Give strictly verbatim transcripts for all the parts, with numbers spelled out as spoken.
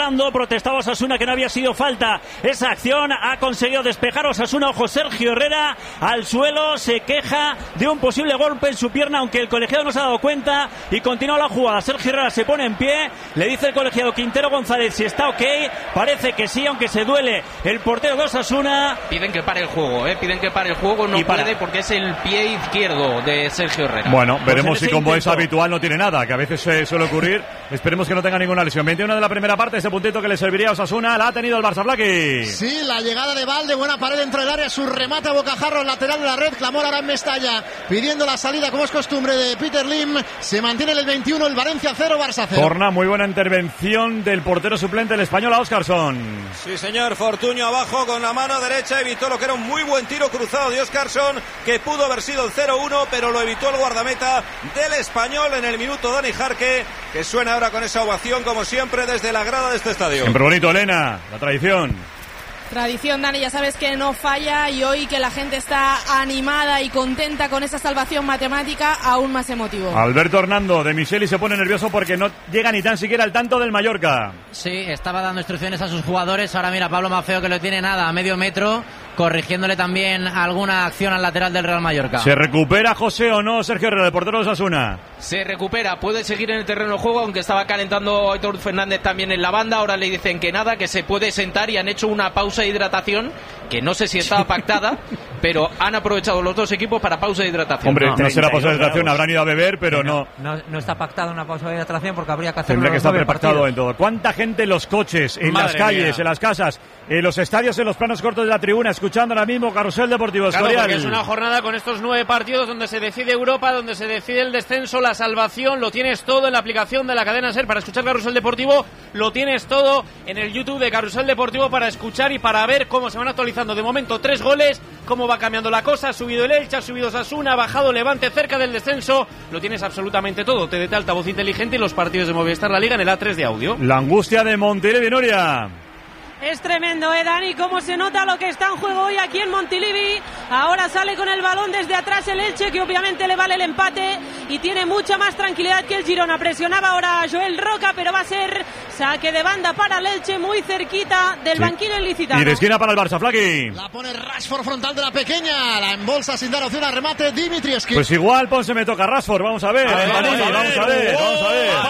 protestando, protestaba Osasuna que no había sido falta esa acción, ha conseguido despejar Osasuna, ojo Sergio Herrera al suelo, se queja de un posible golpe en su pierna, aunque el colegiado no se ha dado cuenta y continúa la jugada. Sergio Herrera se pone en pie, le dice el colegiado Quintero González si está ok, parece que sí, aunque se duele el portero de Osasuna. Piden que pare el juego, ¿eh? piden que pare el juego, no puede porque es el pie izquierdo de Sergio Herrera. Bueno, veremos si como es habitual no tiene nada, que a veces eh, suele ocurrir. Esperemos que no tenga ninguna lesión. veintiuno de la primera parte, ese puntito que le serviría a Osasuna, la ha tenido el Barça Flaqui. Sí, la llegada de Valde, buena pared dentro del área, su remate a bocajarro, lateral de la red, clamor ahora en Mestalla, pidiendo la salida como es costumbre de Peter Lim. Se mantiene en el veintiuno, el Valencia cero, Barça cero. Corna, muy buena intervención del portero suplente, el español, a Óscarson. Sí, señor, Fortuño abajo con la mano derecha, evitó lo que era un muy buen tiro cruzado de Óscarson, que pudo haber sido el cero uno, pero lo evitó el guardameta del español en el minuto. Dani Jarque, que suena ahora con esa ovación como siempre desde la grada de este estadio. Siempre bonito, Elena, la tradición. Tradición, Dani, ya sabes que no falla, y hoy que la gente está animada y contenta con esa salvación matemática, aún más emotivo. Alberto Hernando de Micheli se pone nervioso porque no llega ni tan siquiera al tanto del Mallorca. Sí, estaba dando instrucciones a sus jugadores, ahora mira Pablo Maffeo que lo tiene nada a medio metro, corrigiéndole también alguna acción al lateral del Real Mallorca. ¿Se recupera José o no Sergio Herrera, el portero de Osasuna? Se recupera, puede seguir en el terreno de juego, aunque estaba calentando Aitor Fernández también en la banda. Ahora le dicen que nada, que se puede sentar, y han hecho una pausa de hidratación que no sé si estaba pactada, pero han aprovechado los dos equipos para pausa de hidratación. Hombre, no, no será pausa de hidratación, grados. Habrán ido a beber, pero no. No, no, no está pactada una pausa de hidratación porque habría que hacer. Tendría que estar repactado en todo. ¿Cuánta gente en los coches, en Madre las calles, mía. en las casas, en los estadios, en los planos cortos de la tribuna, escuchando ahora mismo Carrusel Deportivo Escorial? Claro, porque es una jornada con estos nueve partidos donde se decide Europa, donde se decide el descenso, la salvación. Lo tienes todo en la aplicación de la cadena SER para escuchar Carrusel Deportivo. Lo tienes todo en el YouTube de Carrusel Deportivo para escuchar y para ver cómo se van actualizando. De momento, tres goles, cómo va cambiando la cosa. Ha subido el Elche, ha subido Osasuna, ha bajado Levante cerca del descenso. Lo tienes absolutamente todo. T D T altavoz inteligente y los partidos de Movistar La Liga en el A tres de audio. La angustia de Montilivi, Nuria. Es tremendo, ¿eh, Dani? Cómo se nota lo que está en juego hoy aquí en Montilivi. Ahora sale con el balón desde atrás el Elche, que obviamente le vale el empate y tiene mucha más tranquilidad que el Girona. Presionaba ahora a Joel Roca, pero va a ser saque de banda para el Elche, muy cerquita del sí. banquillo ilicitano. Y de esquina para el Barça, Flaqui. La pone Rashford frontal de la pequeña, la embolsa sin dar opción a remate Dimitrievski. Pues igual, Ponce me toca Rashford, vamos a ver. Vamos, Panini, a ver, vamos a ver, vamos a ver.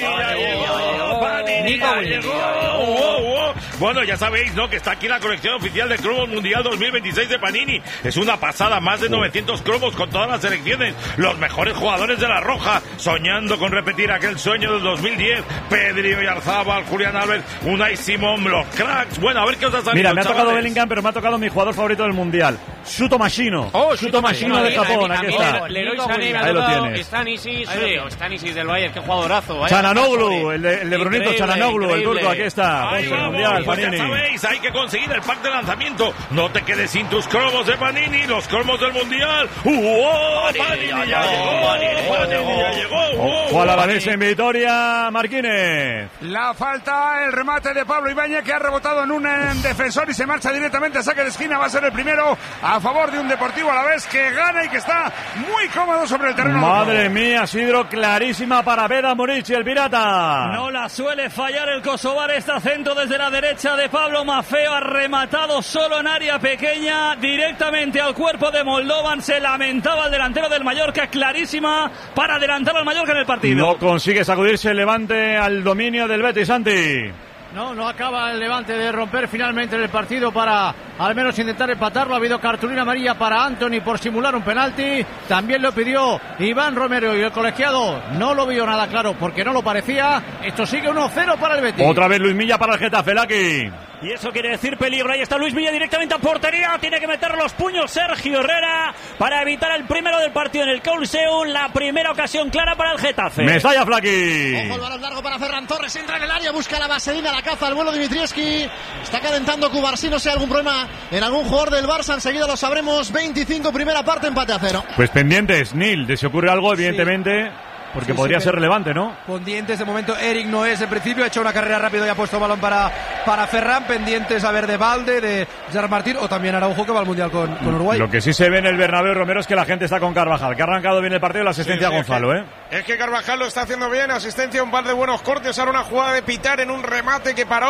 Bueno, ya sabéis, ¿no?, que está aquí la colección oficial de cromos Mundial dos mil veintiséis de Panini. Es una pasada, más de novecientos cromos con todas las selecciones, los mejores jugadores de la Roja, soñando con repetir aquel sueño del dos mil diez. Pedri, Oyarzábal, Julián Álvarez, Unai Simón, los cracks. Bueno, a ver qué os ha salido. Mira, me ha chavales. tocado Bellingham, pero me ha tocado mi jugador favorito del Mundial, Shuto Machino. Oh, Shuto Machino de Japón, aquí está. Leroy Sané, ahí lo tienes. Stanisic, Stanisic del Bayern, qué jugadorazo. Chananoglu, el de, el de Brunito Chananoglu, el turco, aquí está. Ahí vamos, Mundial, pues Panini. Ya sabéis, hay que conseguir el pack de lanzamiento. No te quedes sin tus cromos de Panini, los cromos del Mundial. ¡Uh! Oh, Panini ya llegó, Panini ya llegó. Ojo a la Valencia en Vitoria, Marquínez. La falta, el remate de Pablo Ibáñez, que ha rebotado en un en defensor y se marcha directamente a saque de esquina. Va a ser el primero a favor de un Deportivo a la vez que gana y que está muy cómodo sobre el terreno. Madre mía, Sidro, clarísima para Veda Morici, el pirata. No la suele fallar el kosovar, está centro desde la derecha de Pablo Maffeo, ha rematado solo en área pequeña, directamente al cuerpo de Moldovan. Se lamentaba el delantero del Mallorca, clarísima para adelantar al Mallorca en el partido. No consigue sacudirse el Levante al dominio del Betis, Santi. No, no acaba el Levante de romper finalmente el partido para al menos intentar empatarlo. Ha habido cartulina amarilla para Anthony por simular un penalti. También lo pidió Iván Romero y el colegiado no lo vio nada claro porque no lo parecía. Esto sigue uno cero para el Betis. Otra vez Luis Milla para el Getafe, Laki. Y eso quiere decir peligro. Ahí está Luis Milla directamente a portería. Tiene que meter los puños Sergio Herrera para evitar el primero del partido en el Coliseum. La primera ocasión clara para el Getafe. Mestalla, Flaqui. Ojo, el balón largo para Ferran Torres. Entra en el área, busca la vaselina, la caza al vuelo Dimitrievski. Está calentando Cubarsí. No sé, algún problema en algún jugador del Barça. Enseguida lo sabremos. veinticinco, primera parte, empate a cero. Pues pendientes, Nil, de si ocurre algo, evidentemente. Sí. Porque sí, podría sí, ser relevante, ¿no? Pendientes, de momento Eric no es en principio, ha hecho una carrera rápida y ha puesto balón para, para Ferran. Pendientes a ver de Valde, de Gerard Martín o también Araujo, que va al Mundial con, con Uruguay. Lo que sí se ve en el Bernabéu, Romero, es que la gente está con Carvajal, que ha arrancado bien el partido y la asistencia sí, sí, a Gonzalo, es que, ¿eh? Es que Carvajal lo está haciendo bien, asistencia, un par de buenos cortes, ahora una jugada de Pitar en un remate que paró